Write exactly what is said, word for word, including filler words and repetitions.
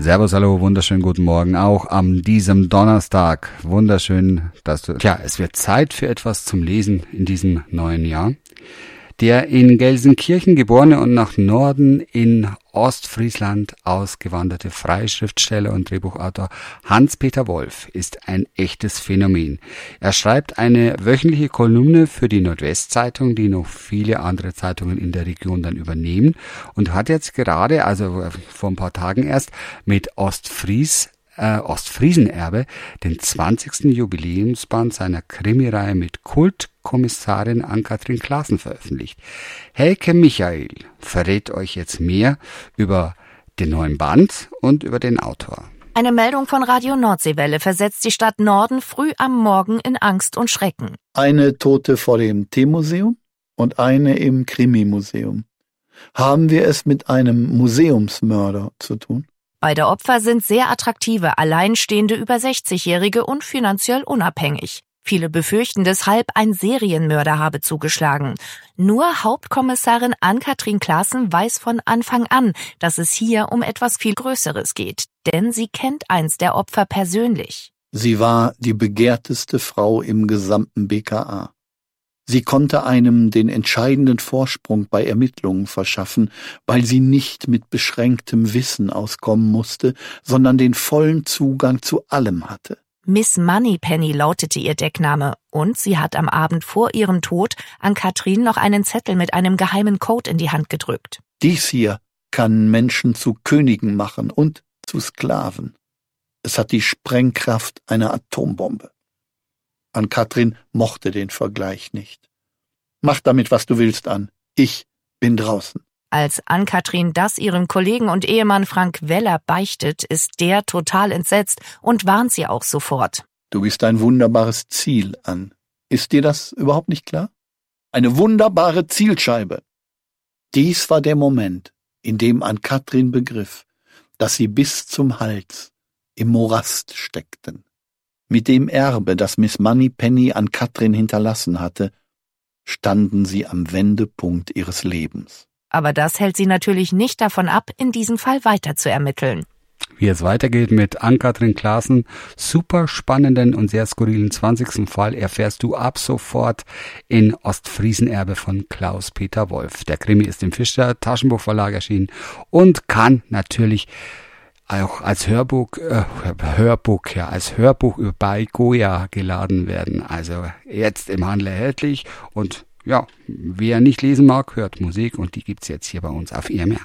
Servus, hallo, wunderschönen guten Morgen, auch an diesem Donnerstag. Wunderschön, dass du... Tja, es wird Zeit für etwas zum Lesen in diesem neuen Jahr. Der in Gelsenkirchen geborene und nach Norden in Ostfriesland ausgewanderte Freischriftsteller und Drehbuchautor Hans-Peter Wolf ist ein echtes Phänomen. Er schreibt eine wöchentliche Kolumne für die Nordwestzeitung, die noch viele andere Zeitungen in der Region dann übernehmen, und hat jetzt gerade, also vor ein paar Tagen erst, mit Ostfries Äh, Ostfriesenerbe den zwanzigsten Jubiläumsband seiner Krimireihe mit Kultkommissarin Ann-Kathrin Claassen veröffentlicht. Helke Michael verrät euch jetzt mehr über den neuen Band und über den Autor. Eine Meldung von Radio Nordseewelle versetzt die Stadt Norden früh am Morgen in Angst und Schrecken. Eine Tote vor dem Teemuseum und eine im Krimi-Museum. Haben wir es mit einem Museumsmörder zu tun? Beide Opfer sind sehr attraktive, alleinstehende über sechzigjährige und finanziell unabhängig. Viele befürchten deshalb, ein Serienmörder habe zugeschlagen. Nur Hauptkommissarin Ann-Kathrin Claassen weiß von Anfang an, dass es hier um etwas viel Größeres geht. Denn sie kennt eins der Opfer persönlich. Sie war die begehrteste Frau im gesamten B K A. Sie konnte einem den entscheidenden Vorsprung bei Ermittlungen verschaffen, weil sie nicht mit beschränktem Wissen auskommen musste, sondern den vollen Zugang zu allem hatte. Miss Moneypenny lautete ihr Deckname, und sie hat am Abend vor ihrem Tod Ann-Kathrin noch einen Zettel mit einem geheimen Code in die Hand gedrückt. Dies hier kann Menschen zu Königen machen und zu Sklaven. Es hat die Sprengkraft einer Atombombe. Ann-Kathrin mochte den Vergleich nicht. Mach damit, was du willst, Ann. Ich bin draußen. Als Ann-Kathrin das ihrem Kollegen und Ehemann Frank Weller beichtet, ist der total entsetzt und warnt sie auch sofort. Du bist ein wunderbares Ziel, Ann. Ist dir das überhaupt nicht klar? Eine wunderbare Zielscheibe. Dies war der Moment, in dem Ann-Kathrin begriff, dass sie bis zum Hals im Morast steckten. Mit dem Erbe, das Miss Moneypenny an Kathrin hinterlassen hatte, standen sie am Wendepunkt ihres Lebens. Aber das hält sie natürlich nicht davon ab, in diesem Fall weiter zu ermitteln. Wie es weitergeht mit Ann-Kathrin Claassen, super spannenden und sehr skurrilen zwanzigsten Fall erfährst du ab sofort in Ostfriesenerbe von Klaus-Peter Wolf. Der Krimi ist im Fischer Taschenbuchverlag erschienen und kann natürlich auch als Hörbuch, äh, Hörbuch, ja, als Hörbuch bei Goya geladen werden. Also jetzt im Handel erhältlich, und ja, wer nicht lesen mag, hört Musik, und die gibt's jetzt hier bei uns auf E M R.